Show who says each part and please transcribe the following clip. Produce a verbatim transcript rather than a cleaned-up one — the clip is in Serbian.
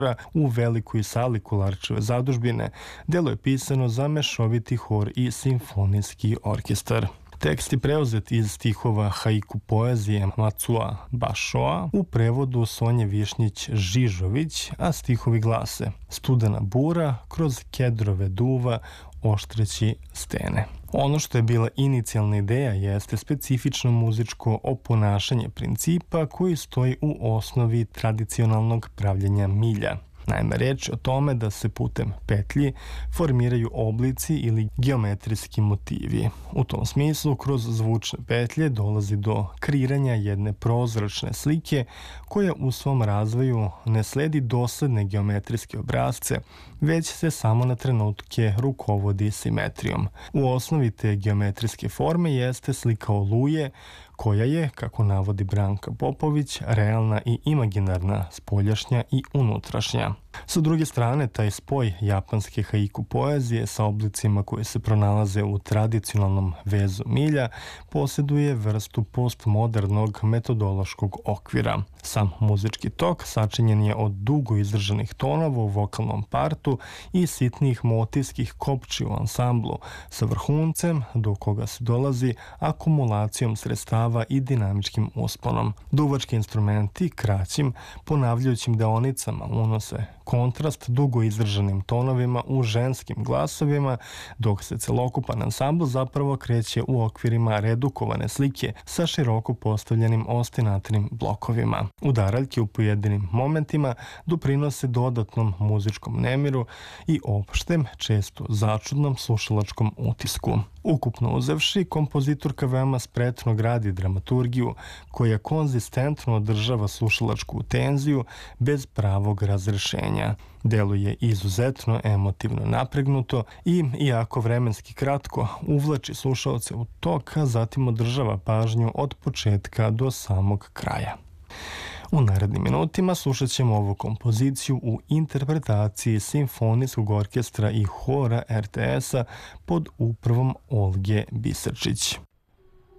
Speaker 1: u velikoj sali Kolarčeve zadužbine. Delo je pisano za mešoviti hor i simfonijski orkestar. Tekst je preuzet iz stihova haiku poezije Macua Bašoa u prevodu Sonje Višnjić-Žižović, a stihovi glase: studena bura kroz kedrove duva oštreći stene. Ono što je bila inicijalna ideja jeste specifično muzičko oponašanje principa koji stoji u osnovi tradicionalnog pravljenja milja. Naime, reč je o tome da se putem petlji formiraju oblici ili geometrijski motivi. U tom smislu, kroz zvučne petlje dolazi do kreiranja jedne prozračne slike koja u svom razvoju ne sledi dosledne geometrijske obrazce, već se samo na trenutke rukovodi simetrijom. U osnovi te geometrijske forme jeste slika oluje, koja je, kako navodi Branka Popović, realna i imaginarna, spoljašnja i unutrašnja. Sa druge strane, taj spoj japanske haiku poezije sa oblicima koji se pronalaze u tradicionalnom vezu milja posjeduje vrstu postmodernog metodološkog okvira. Sam muzički tok sačinjen je od dugo izdržanih tonova u vokalnom partu i sitnih motivskih kopči u ansamblu, sa vrhuncem do koga se dolazi akumulacijom sredstava i dinamičkim usponom. Duvački instrumenti kraćim, ponavljajućim deonicama unose kontrast dugo izdržanim tonovima u ženskim glasovima, dok se celokupan ansambl zapravo kreće u okvirima redukovane slike sa široko postavljenim ostinatnim blokovima. Udaraljke u pojedinim momentima doprinose dodatnom muzičkom nemiru i opštem, često začudnom slušalačkom utisku. Ukupno uzevši, kompozitorka veoma spretno gradi dramaturgiju koja konzistentno održava slušalačku tenziju bez pravog razrešenja. Delo je izuzetno emotivno napregnuto i, iako vremenski kratko, uvlači slušaoce u tok, a zatim održava pažnju od početka do samog kraja. U narednim minutima slušat ćemo ovu kompoziciju u interpretaciji Simfonijskog orkestra i hora er te esa pod upravom Olge Bisarčić.